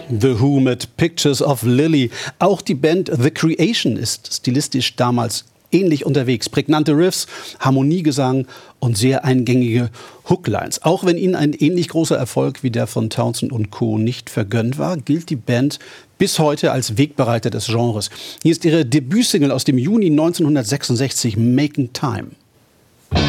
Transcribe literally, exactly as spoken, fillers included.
The Who mit Pictures of Lily. Auch die Band The Creation ist stilistisch damals ähnlich unterwegs. Prägnante Riffs, Harmoniegesang und sehr eingängige Hooklines. Auch wenn ihnen ein ähnlich großer Erfolg wie der von Townshend und Co. nicht vergönnt war, gilt die Band bis heute als Wegbereiter des Genres. Hier ist ihre Debütsingle aus dem Juni neunzehnhundertsechsundsechzig, Making Time.